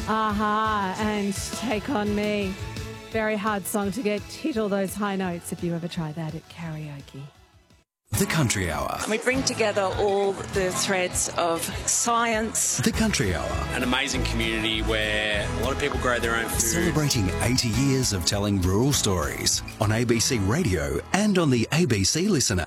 Aha, and Take On Me. Very hard song to get hit all those high notes if you ever try that at karaoke. The Country Hour. We bring together all the threads of science. The Country Hour. An amazing community where a lot of people grow their own food. Celebrating 80 years of telling rural stories on ABC Radio and on the ABC Listener.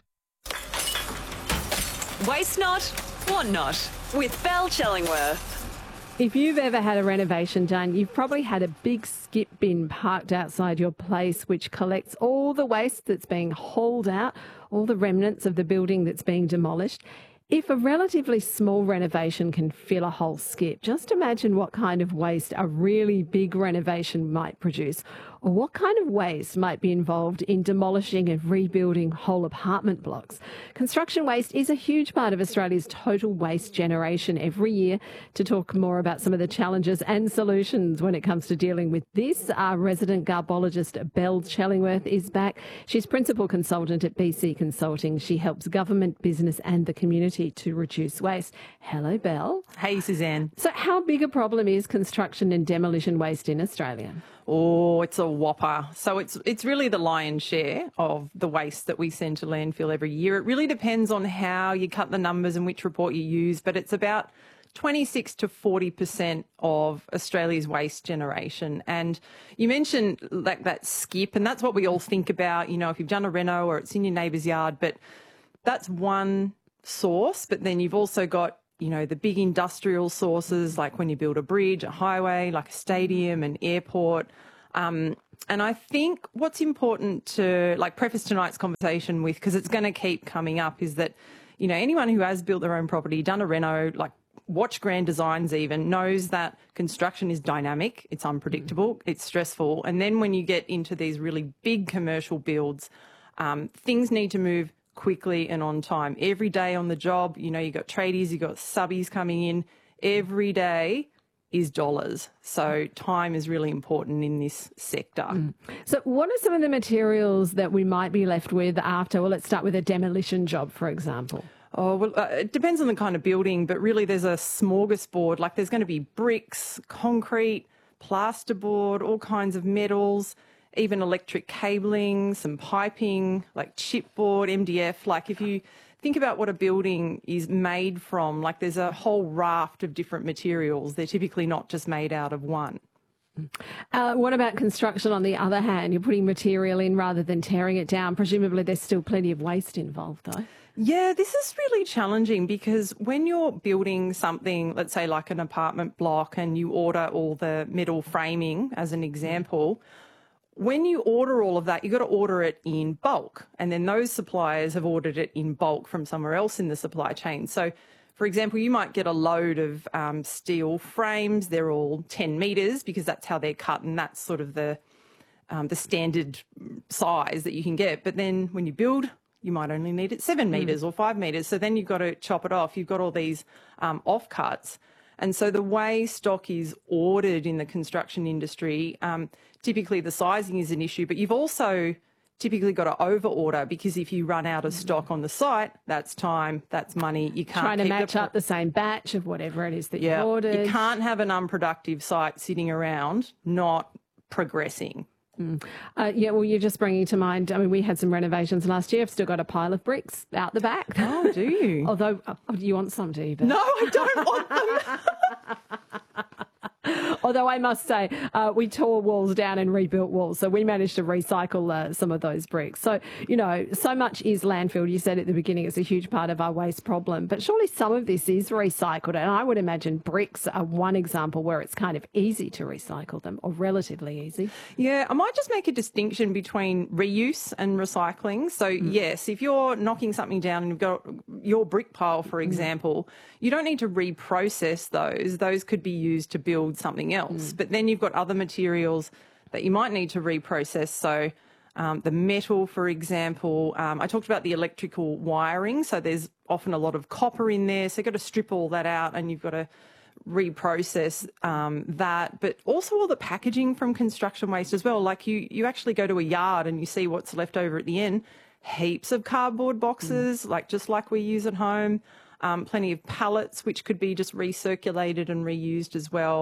Waste not, want not, with Belle Chellingworth. If you've ever had a renovation done, you've probably had a big skip bin parked outside your place which collects all the waste that's being hauled out, all the remnants of the building that's being demolished. If a relatively small renovation can fill a whole skip, just imagine what kind of waste a really big renovation might produce, or what kind of waste might be involved in demolishing and rebuilding whole apartment blocks. Construction waste is a huge part of Australia's total waste generation every year. To talk more about some of the challenges and solutions when it comes to dealing with this, our resident garbologist Belle Chellingworth is back. She's principal consultant at BC Consulting. She helps government, business and the community to reduce waste. Hello, Belle. Hey, Suzanne. So how big a problem is construction and demolition waste in Australia? Oh, it's a whopper. So it's really the lion's share of the waste that we send to landfill every year. It really depends on how you cut the numbers and which report you use, but it's about 26 to 40% of Australia's waste generation. And you mentioned like that skip, and that's what we all think about, you know, if you've done a reno or it's in your neighbour's yard, but that's one source. But then you've also got, you know, the big industrial sources, like when you build a bridge, a highway, like a stadium, an airport. And I think what's important to like preface tonight's conversation with, because it's going to keep coming up, is that, you know, anyone who has built their own property, done a reno, like watched Grand Designs even, knows that construction is dynamic, it's unpredictable, it's stressful. And then when you get into these really big commercial builds, things need to move quickly and on time. Every day on the job, you know, you got tradies, you got subbies coming in. Every day is dollars. So time is really important in this sector. So what are some of the materials that we might be left with after, well, let's start with a demolition job, for example? Oh, well, it depends on the kind of building, but really there's a smorgasbord. Like there's going to be bricks, concrete, plasterboard, all kinds of metals, even electric cabling, some piping, like chipboard, MDF. Like if you think about what a building is made from, like there's a whole raft of different materials. They're typically not just made out of one. What about construction on the other hand? You're putting material in rather than tearing it down. Presumably there's still plenty of waste involved though. Yeah, this is really challenging because when you're building something, let's say like an apartment block, and you order all the metal framing as an example, when you order all of that, you've got to order it in bulk. And then those suppliers have ordered it in bulk from somewhere else in the supply chain. So, for example, you might get a load of steel frames. They're all 10 metres because that's how they're cut, and that's sort of the standard size that you can get. But then when you build, you might only need it 7 metres or 5 metres. So then you've got to chop it off. You've got all these offcuts. And so the way stock is ordered in the construction industry, typically the sizing is an issue, but you've also typically got to over-order, because if you run out of stock on the site, that's time, that's money. You can't trying to match up the same batch of whatever it is that you ordered. You can't have an unproductive site sitting around not progressing. Yeah, well, you're just bringing to mind, I mean, we had some renovations last year. I've still got a pile of bricks out the back. Oh, do you? Although, you want some, do you? No, I don't want them. Although I must say, we tore walls down and rebuilt walls, so we managed to recycle some of those bricks. So, you know, so much is landfill. You said at the beginning it's a huge part of our waste problem, but surely some of this is recycled, and I would imagine bricks are one example where it's kind of easy to recycle them, or relatively easy. Yeah, I might just make a distinction between reuse and recycling. So, yes, if you're knocking something down and you've got your brick pile, for example, you don't need to reprocess those. Those could be used to build something else. But then you've got other materials that you might need to reprocess. So the metal, for example, I talked about the electrical wiring. So there's often a lot of copper in there. So you've got to strip all that out, and you've got to reprocess that. But also all the packaging from construction waste as well. Like you actually go to a yard and you see what's left over at the end. Heaps of cardboard boxes, just like we use at home. Plenty of pallets, which could be just recirculated and reused as well.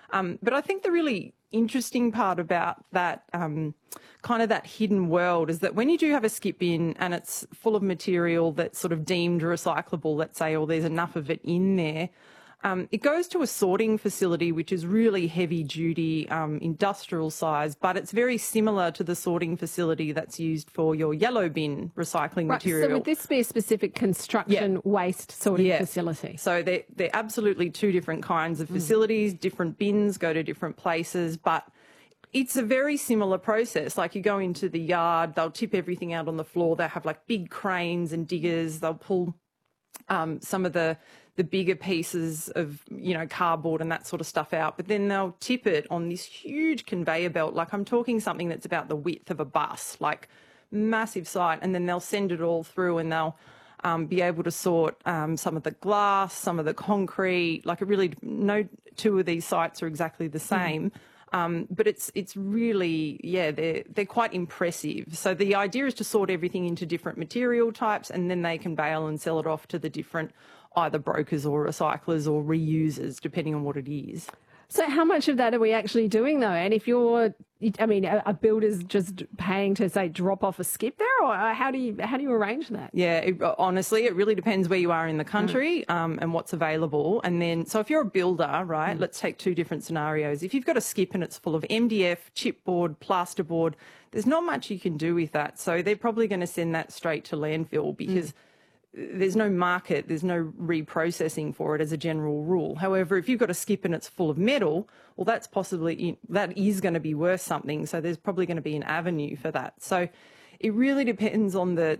But I think the really interesting part about that kind of that hidden world is that when you do have a skip bin and it's full of material that's sort of deemed recyclable, let's say, or there's enough of it in there, it goes to a sorting facility, which is really heavy duty, industrial size, but it's very similar to the sorting facility that's used for your yellow bin recycling material. So would this be a specific construction waste sorting facility? So they're absolutely two different kinds of facilities, different bins go to different places, but it's a very similar process. Like you go into the yard, they'll tip everything out on the floor. They have like big cranes and diggers. They'll pull some of the bigger pieces of, cardboard and that sort of stuff out, but then they'll tip it on this huge conveyor belt. Like I'm talking something that's about the width of a bus, like massive site, and then they'll send it all through and they'll be able to sort some of the glass, some of the concrete. Like no two of these sites are exactly the same. But it's really, they're quite impressive. So the idea is to sort everything into different material types, and then they can bale and sell it off to the different either brokers or recyclers or reusers, depending on what it is. So how much of that are we actually doing, though? And if are builders just paying to, say, drop off a skip there, or how do you arrange that? Yeah, honestly, it really depends where you are in the country and what's available. And then, so if you're a builder, right, let's take two different scenarios. If you've got a skip and it's full of MDF, chipboard, plasterboard, there's not much you can do with that. So they're probably going to send that straight to landfill because there's no market, there's no reprocessing for it as a general rule. However, if you've got a skip and it's full of metal, well, that is going to be worth something. So there's probably going to be an avenue for that. So it really depends on the